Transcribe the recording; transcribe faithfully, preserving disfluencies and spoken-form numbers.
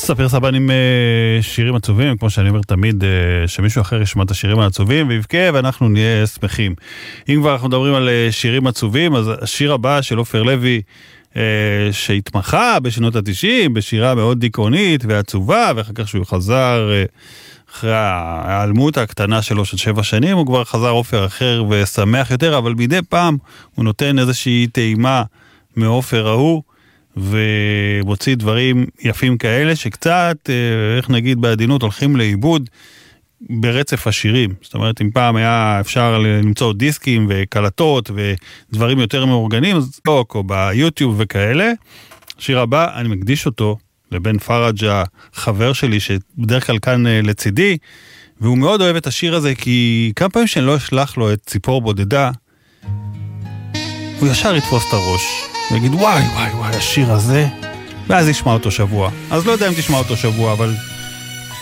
ספיר סבן עם שירים עצובים, כמו שאני אומר תמיד, שמישהו אחר ישמע את השירים העצובים ויבכה, ואנחנו נהיה שמחים. אם כבר אנחנו מדברים על שירים עצובים, אז השיר הבא של עופר לוי, שהתמחה בשנות ה-תשעים, בשירה מאוד דיכאונית ועצובה, ואחר כך שהוא חזר, אחרי ההיעלמות הקטנה שלו של שבע שנים, הוא כבר חזר עופר אחר ושמח יותר, אבל מדי פעם הוא נותן איזושהי טעימה מעופר ההוא, ומוציא דברים יפים כאלה, שקצת, איך נגיד בעדינות, הולכים לאיבוד ברצף השירים. זאת אומרת, אם פעם היה אפשר למצוא דיסקים וקלטות ודברים יותר מאורגנים, אז לא, או ביוטיוב וכאלה. השיר הבא, אני מקדיש אותו לבן פרג' החבר שלי, שבדרך כלל כאן לצידי, והוא מאוד אוהב את השיר הזה, כי כמה פעמים שאני לא אשלח לו את ציפור בודדה, הוא ישר יתפוס את הראש. ויגיד, וואי, וואי, וואי, השיר הזה, ואז ישמע אותו שבוע. אז לא יודע אם תשמע אותו שבוע, אבל